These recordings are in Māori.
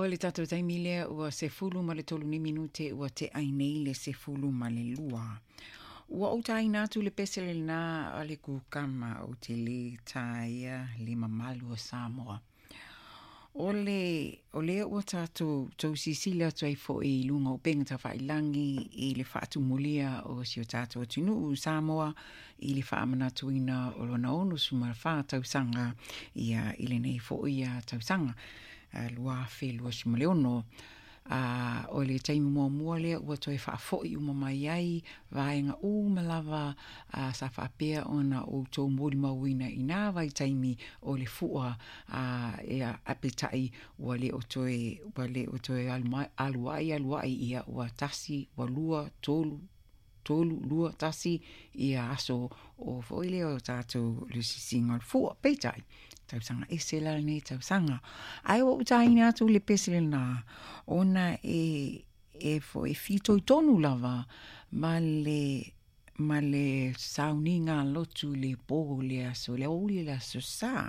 O le tatou taimi lea ua se fulu ma le tolu ni minute ua te ainei le se fulu ma le lua. Ua o tai natu le pesele na ale kukama o te le taia le mamalu o Samoa. O le ua tatou tau sisila tuai fo e lunga o penga ta whailangi i le whaatu mulia o si o tatou atinu u Samoa i le whaamanatuina o lona onu sumara whaatau sanga ia i le nei fo ia tau sanga. Lua whelua simaleono o le taimi mua lea ua toi whaafoi mai ai vaenga malava sa whaapea ona o tō mori mauina i nā vai taimi o le fua ea apetai ua le o toi aluai ia ua tasi ua lua tolu lua tasi ia aso o foile o tātou le sisinga fua peitai tausanga esela nei tausanga ai o utaina atu le pesele na ona fo e fito tonu lava ma le sauninga lotu le pogo le aso le oli le aso sa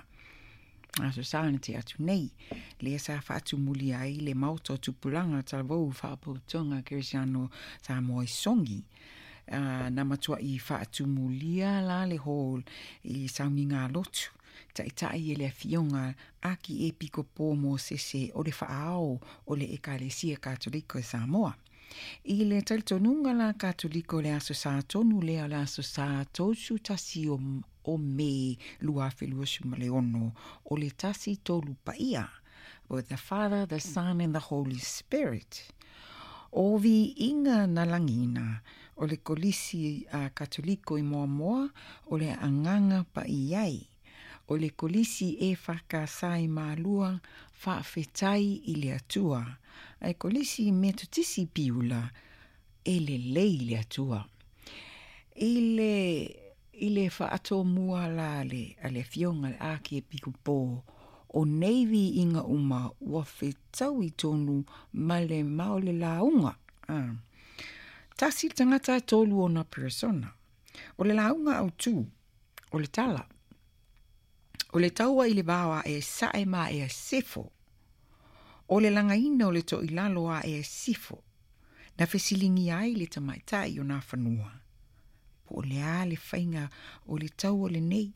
na te atu nei le sa fatu muli ai le mauto tupulanga talvou whaapotonga Kirisiano Samoa songi na matua i fatu mulia la le hall i sauninga lotu tai ele fionga aki e piko po mo sese o le whaao o le ekalesia katoliko Samoa. I le talitonunga la katoliko le aso sa tonu le ala aso sa tosu tasi o me lua whelua sumaleono o le tasi tolu paia with the Father, the Son and the Holy Spirit. O vi inga na langina o le kolisi katoliko i moa o le anganga pa iai. O le kolisi e whakasai maalua whaafetai i le atua. Ai kolisi metutisi piula e le lei le atua. I le whaato mua la ale fionga le aki e pikupo o neivi inga uma ua whetau i tonu ma le maole launga. Tasi tangata tolu o na persona. O le launga au tu, o le tala. O le taua i le bawa e sae ma e sefo. O le langaina o le to ilalo a e sifo. Na fesilingi ai le tamaitai o na whanua. Po o le a le whainga o le taua le nei.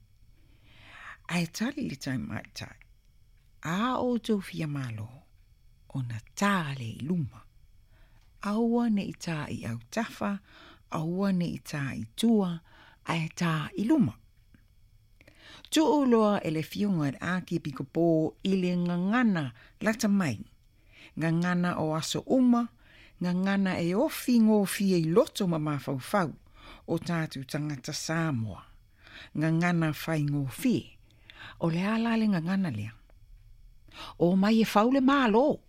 Ai tali le tamaitai. A o tau fia malo. O na tā le iluma. Aua ne i tā i au tafa. Aua ne i tā i tua. Ai tā iluma. Tuoloa e le fionga aki piko po i le ngangana lata mai. Ngangana o aso ngangana e ofi ngofi e loto mamafau o tātu tangata Samoa. Ngangana fai ngofi. O le ala le ngangana lea. O mai e fau le malo.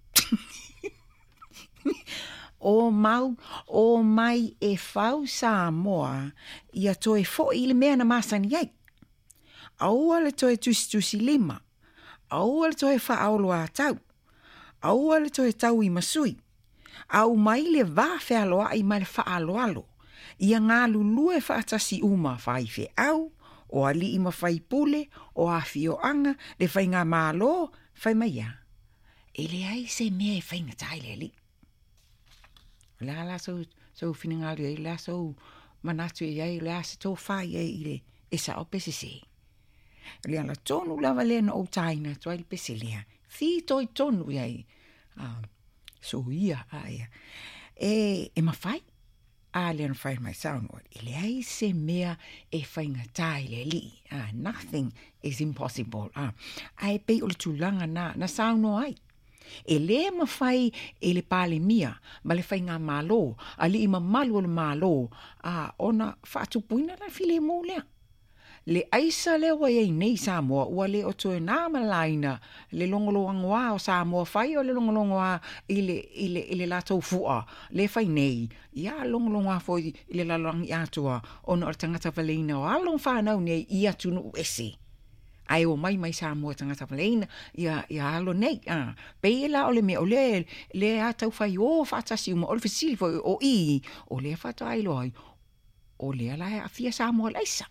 O mai e fau Samoa ia toe fo i le mea na masani ai. Aua le toe tusi lima. Aua le toe whaaolo a tau. Aua le toe tau i masui. Au mai le vāwhe aloa i mai le whaaloalo. Ia ngā lulue whaatasi uma whaife au, o ali i mawhai pule, o a fioanga, le whai ngā mālo, whai mai ia. E le ai se mea e whai ngatai le li. Le ala so whiningaru e le so manatu e ai, le asa tō whai e i le esa o pesese. Le ala tonu lava lea na o taina toa il pese lea. Fi toi tonu iai. So ia aia. E mawhai. A lea na whai mai saunua. I le ai se mea e whaingatai le li. Nothing is impossible. Ai pei o le tūlanga na saunua ai. E le mawhai e le pāle mia. Ma le whai ngā mālo. A li ima malu o le mālo. Ona whaatupuina la file mō lea. Le aisa le wa ye nei Samoa ua le o toe nā malaina le longoloangoa o Samoa whai o le longoloangoa i le latou fua le whai nei ia longoloangoa fo i le lalangi atua o na o tangata waleina o along whanau nei i atunu u ese ai o mai Samoa tangata waleina ia alo nei pei la o le mea o le atau whai o whatasi uma o le fasili fo o i o le whata ailo ai o le ala a fia Samoa laisa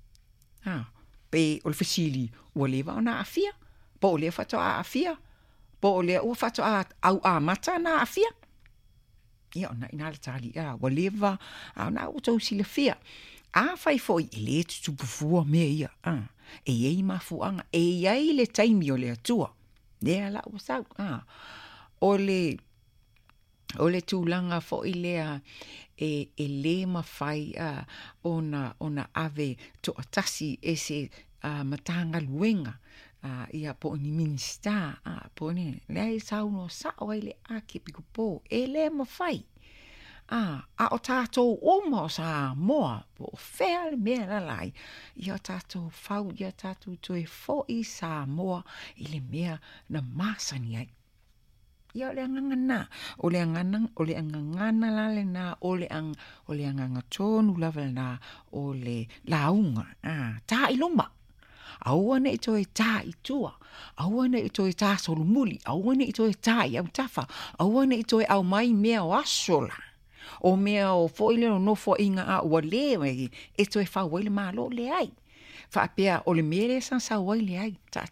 pe o le fasili ua lewa ona afia, po o le whatoa afia, po o lea ua whato au mata na awhia. Ia ona ina le tali wa lewa na o tau sila fia. A whai foi e le tutupufua mea ia. E ei mafuanga, e iai le taimi o le atua. Lea la ua sau. O le tūlanga foi lea e le mawhai ona ave to atasi e se matanga luenga. Ia po ni minista po ni le sau no sa o le aki piku po e le mawhai o tātou oma o sa moa po whea le mea lalai ia tātou whau ia tātou toe fo i sa moa i le mea na masani ai ia o le angangana o le angangana lale na o le anganga tonu lava na o le launga tā iloma aua ne ito e tā i tua, aua ne ito e tā solumuli, aua ne ito e tā i au tafa, aua ne ito e au mai mea o asola, o mea o foile o no fo inga a ua lewe, ito e wha waile maa lo le ai. Wha apea o le mere san sa waile ai, ta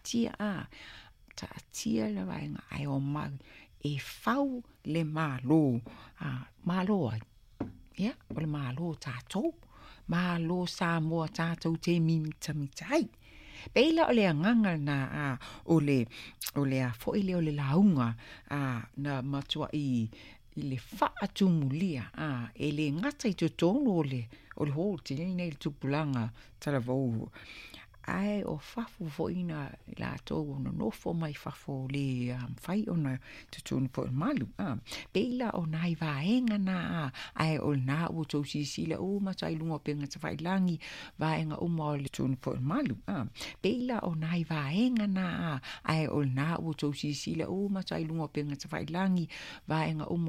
tia le wainga ai o mau, e whau le maa lo ai. Ia, o le maa lo tātou, maa lo sa moa tātou te mimita ai. Peila o le anganga na o le a foile o le launga na matua i le whaatumulia e le ngata i tonu o le hō te nei le tupulanga talavou ai o fafu foina la tō no fo mai fafu le whai ona tutunu po malu peila o nai vaenga na ai o na o tō sisila o matai lunga penga ta whai langi vaenga o mo le tūnu po malu peila o nai vaenga na ai o na o tō sisila o matai lunga penga ta whai langi vaenga o